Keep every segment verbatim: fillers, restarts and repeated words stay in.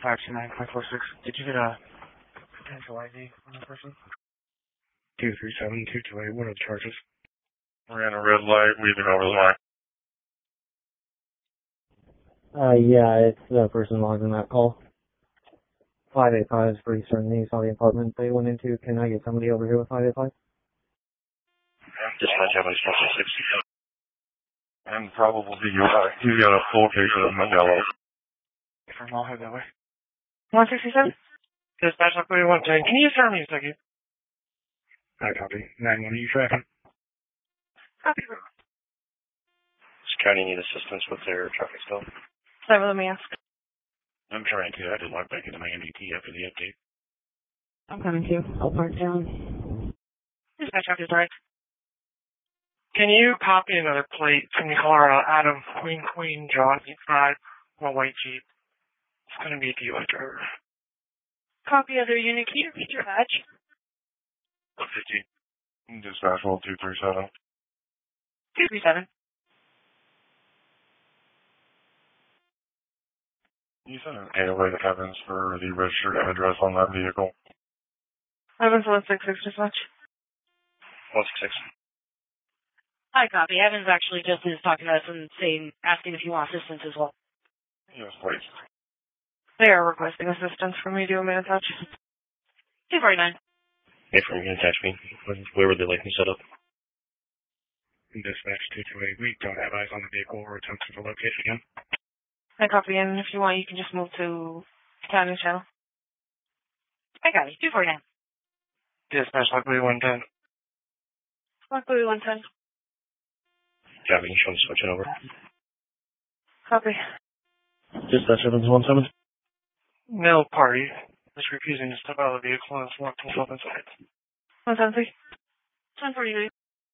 five two nine five four six. Did you get a potential I D on the person? two three seven two two eight. What are the charges? Ran a red light, weaving over the line. Uh, yeah, it's the person logged in that call. five eight five is pretty certain he saw the apartment they went into. Can I get somebody over here with five eight five? Dispatch Evans one six six. And probably you got, you got a full case of Modelo. From all head that way. one sixty-seven? Dispatch Lockwood one ten. Can you turn me a second? I copy. nine one, are you tracking? Copy. Does county need assistance with their traffic stop? Sorry, let me ask. I'm trying to. I did log back into my M D T after the update. I'm coming too. I'll park down. Dispatch Officer Direct. Can you copy another plate from Colorado, Adam, Queen, Queen, John, eight five, one white Jeep? It's going to be a D U I driver. Copy other unit. Can you read your badge? one fifteen. Dispatch roll two three seven. two three seven. You sent an A O A to Evans for the registered address on that vehicle. Evans one six six, dispatch. one six six. Hi, copy. Evans actually just is talking to us and saying, asking if you want assistance as well. Yes, please. They are requesting assistance from me to do a man touch. two forty-nine. Hey, from you can attach me. Where would they like me set up? Dispatch two two eight. We don't have eyes on the vehicle. We're attempting to locate it again. I copy, and if you want, you can just move to county channel. I got it. two forty-nine. Dispatch Lockwood one ten. Luckily, one ten. Gavin, you show me switching over. Copy. Dispatch Evans one seven. Male party is refusing to step out of the vehicle and is locked himself inside. one seven three. ten forty-nine.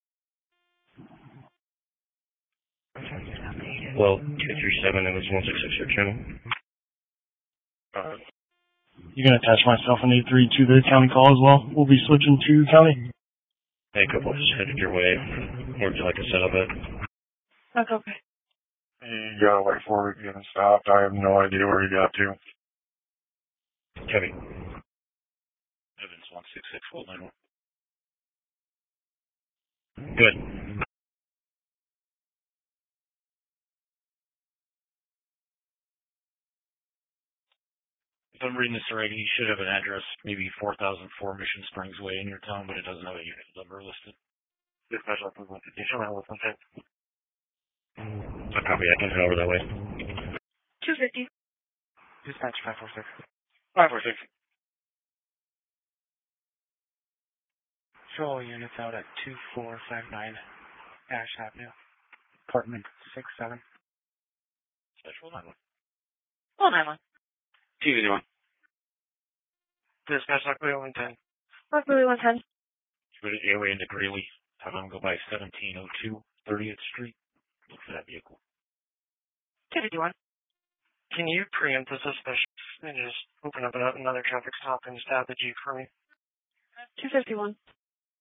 Well, two three seven, it was one six six your channel. Uh, You can attach myself and A three to the county call as well. We'll be switching to county. hey, couple just headed your way. Where would you like to set up at? That's okay. You gotta wait for it getting stopped. I have no idea where he got to. Kevin. Evans one six six, hold on. Good. If I'm reading this right, he should have an address, maybe four thousand four Mission Springs Way in your town, but it doesn't have a unit number listed. Dispatch up with the channel with consent. I copy, I can head over that way. two fifty. Dispatch five four six. five four six. Show all units out at two four five nine Ash Avenue. Apartment six seven. Special nine one. Oh, nine one. T V one. Dispatch Lockwood one ten. Luckily, one ten. Should it airway into Greeley. Have them go by seventeen oh two thirtieth Street. Look for that vehicle. two fifty-one. Can you preempt the suspicious and just open up another traffic stop and stab the Jeep for me? two fifty-one.